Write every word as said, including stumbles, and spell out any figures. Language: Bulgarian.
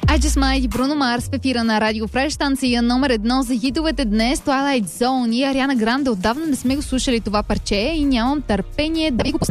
I Just Might, Бруно Марс в ефира на Радио Фреш, станция номер едно за хитовете днес, Twilight Zone и Ариана Гранде. Отдавна не сме го слушали това парче и нямам търпение да ви го пусна.